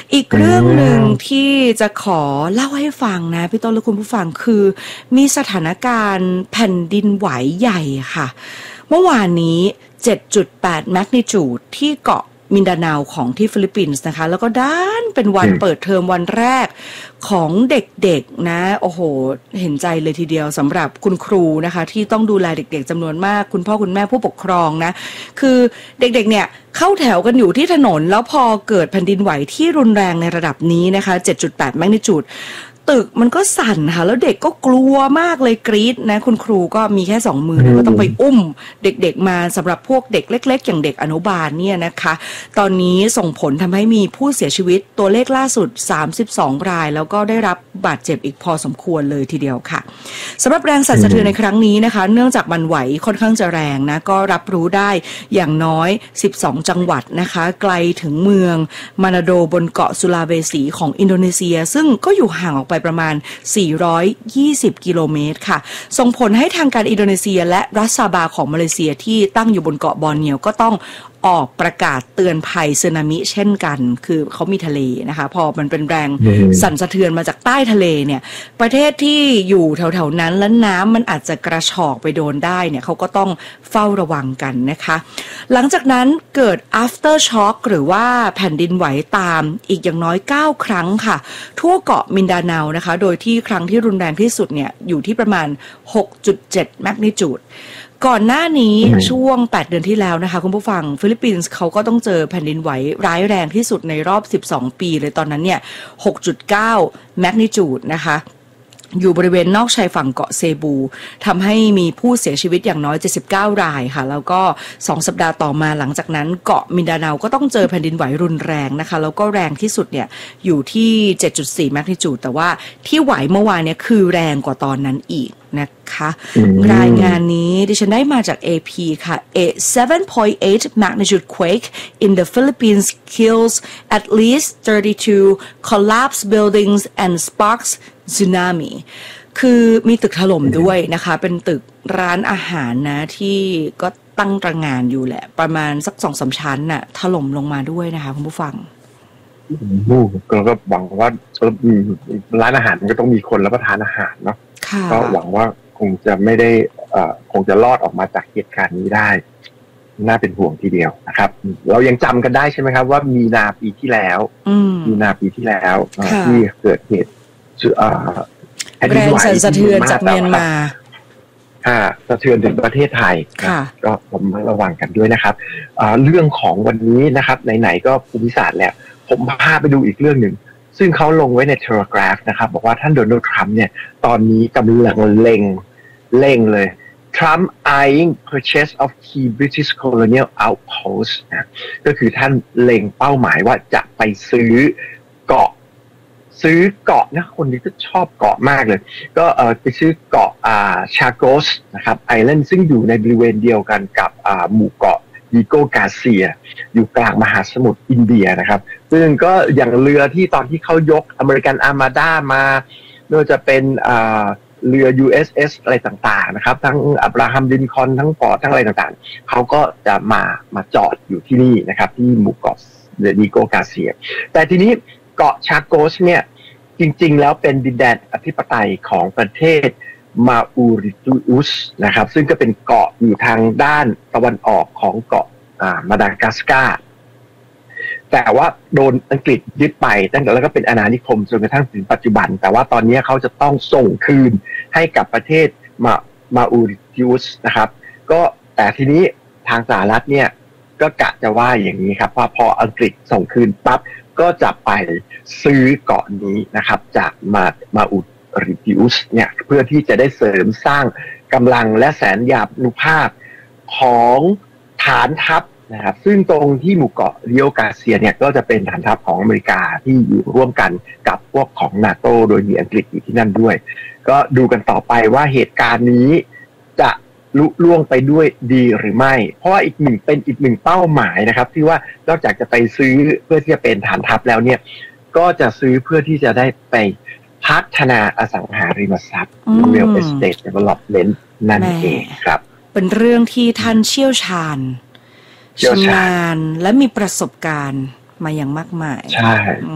อีกเรื่องหนึ่งที่จะขอเล่าให้ฟังนะพี่ต้นและคุณผู้ฟังคือมีสถานการณ์แผ่นดินไหวใหญ่ค่ะเมื่อวานนี้ 7.8 แมกนิจูดที่เกาะมินดาเนาของที่ฟิลิปปินส์นะคะแล้วก็ด้านเป็นวันเปิดเทอมวันแรกของเด็กๆนะโอ้โหเห็นใจเลยทีเดียวสำหรับคุณครูนะคะที่ต้องดูแลเด็กๆจำนวนมากคุณพ่อคุณแม่ผู้ปกครองนะคือเด็กๆเนี่ยเข้าแถวกันอยู่ที่ถนนแล้วพอเกิดแผ่นดินไหวที่รุนแรงในระดับนี้นะคะ 7.8 แมกนิจูดตึกมันก็สั่นค่ะแล้วเด็กก็กลัวมากเลยกรี๊ดนะคุณครูก็มีแค่2มือก็ต้องไปอุ้มเด็กๆมาสำหรับพวกเด็กเล็กๆอย่างเด็กอนุบาลเนี่ยนะคะตอนนี้ส่งผลทำให้มีผู้เสียชีวิตตัวเลขล่าสุด32รายแล้วก็ได้รับบาดเจ็บอีกพอสมควรเลยทีเดียวค่ะสำหรับแรงสั่นสะเทือนในครั้งนี้นะคะเนื่องจากมันไหวค่อนข้างจะแรงนะก็รับรู้ได้อย่างน้อย12จังหวัดนะคะไกลถึงเมืองมานาโดบนเกาะสุลาเวสีของอินโดนีเซียซึ่งก็อยู่ห่างออกไปประมาณ420กิโลเมตรค่ะส่งผลให้ทางการอินโดนีเซียและรัฐซาบาของมาเลเซียที่ตั้งอยู่บนเกาะบอร์เนียวก็ต้องออกประกาศเตือนภัยสึนามิเช่นกันคือเขามีทะเลนะคะพอมันเป็นแรงสั่นสะเทือนมาจากใต้ทะเลเนี่ยประเทศที่อยู่แถวๆนั้นแล้วน้ำมันอาจจะกระชอกไปโดนได้เนี่ยเขาก็ต้องเฝ้าระวังกันนะคะหลังจากนั้นเกิด after shock หรือว่าแผ่นดินไหวตามอีกอย่างน้อย9ครั้งค่ะทั่วเกาะมินดาเนานะคะโดยที่ครั้งที่รุนแรงที่สุดเนี่ยอยู่ที่ประมาณ 6.7 แมกนิจูดก่อนหน้านี้ช่วง8เดือนที่แล้วนะคะคุณผู้ฟังฟิลิปปินส์เขาก็ต้องเจอแผ่นดินไหวร้ายแรงที่สุดในรอบ12ปีเลยตอนนั้นเนี่ย 6.9 แมกนิจูดนะคะอยู่บริเวณนอกชายฝั่งเกาะเซบูทำให้มีผู้เสียชีวิตอย่างน้อย79รายค่ะแล้วก็2สัปดาห์ต่อมาหลังจากนั้นเกาะมินดาเนาก็ต้องเจอแผ่นดินไหวรุนแรงนะคะแล้วก็แรงที่สุดเนี่ยอยู่ที่ 7.4 แมกนิจูดแต่ว่าที่ไหวเมื่อวานเนี่ยคือแรงกว่าตอนนั้นอีกนะคะรายงานนี้ดิฉันได้มาจาก AP ค่ะ A 7.8 magnitude quake in the Philippines kills at least 32 collapsed buildings and sparks tsunami คือมีตึกถล่มด้วยนะคะเป็นตึกร้านอาหารนะที่ก็ตั้งตระหง่านอยู่แหละประมาณสัก 2-3 ชั้นน่ะถล่มลงมาด้วยนะคะคุณผู้ฟังก็หวังว่าร้านอาหารมันก็ต้องมีคนรับประทานอาหารเนาะก็หวังว่าคงจะไม่ได้คงจะรอดออกมาจากเหตุการณ์นี้ได้น่าเป็นห่วงทีเดียวนะครับเรายังจำกันได้ใช่ไหมครับว่ามีนาปีที่แล้วที่เกิดเหตุแรงสั่นสะเทือนจากเมียนมาสะเทือนถึงประเทศไทยก็ผมระวังกันด้วยนะครับเรื่องของวันนี้นะครับไหนๆก็ภูมิศาสตร์แล้วผมพาไปดูอีกเรื่องหนึ่งซึ่งเขาลงไว้ใน Telegraph นะครับบอกว่าท่านโดนัลด์ทรัมป์เนี่ยตอนนี้กำลังเล็งเลย Trump eyeing purchase of key British colonial outposts นะก็คือท่านเล็งเป้าหมายว่าจะไปซื้อเกาะนะคนนี้ก็ชอบเกาะมากเลยก็ไปซื้อเกาะชาโกสนะครับไอแลนด์ซึ่งอยู่ในบริเวณเดียวกันกับหมู่เกาะดิโกกาเซียอยู่กลางมหาสมุทรอินเดียนะครับซึ่งก็อย่างเรือที่ตอนที่เขายกอเมริกันอาร์มาดามาไม่ว่าจะเป็นเรือ USS อะไรต่างๆนะครับทั้งอับราฮัมลินคอล์นทั้งปอทั้งอะไรต่างๆเขาก็จะมาจอดอยู่ที่นี่นะครับที่หมู่เกาะดิโกกาเซียแต่ทีนี้เกาะชาโกสเนี่ยจริงๆแล้วเป็นดินแดนอธิปไตยของประเทศมาอูริตุสนะครับซึ่งก็เป็นเกาะอยู่ทางด้านตะวันออกของเกาะมาดากัสการ์แต่ว่าโดนอังกฤษยึดไปตั้งแต่แล้วก็เป็นอาณานิคมจนกระทั่งถึงปัจจุบันแต่ว่าตอนนี้เขาจะต้องส่งคืนให้กับประเทศมาอูริตุสนะครับก็แต่ทีนี้ทางสหรัฐเนี่ยก็กะจะว่าอย่างนี้ครับว่าพออังกฤษส่งคืนปั๊บก็จะไปซื้อเกาะนี้นะครับจากมาอูริตุสเนี่ยเพื่อที่จะได้เสริมสร้างกำลังและแสนยานุภาพของฐานทัพนะครับซึ่งตรงที่หมู่เกาะดิโกกาเซียเนี่ยก็จะเป็นฐานทัพของอเมริกาที่อยู่ร่วมกันกับพวกของ NATO โดยมีอังกฤษอยู่ที่นั่นด้วยก็ดูกันต่อไปว่าเหตุการณ์นี้จะลุล่วงไปด้วยดีหรือไม่เพราะว่าอีกหนึ่งเป้าหมายนะครับที่ว่านอกจากจะไปซื้อเพื่อที่จะเป็นฐานทัพแล้วเนี่ยก็จะซื้อเพื่อที่จะได้ไปพัฒนาอสังหาริมทรัพย์ Real Estate Development นั่นเองครับเป็นเรื่องที่ท่านเชี่ยวชาญชำนาญและมีประสบการณ์มาอย่างมากมายใช่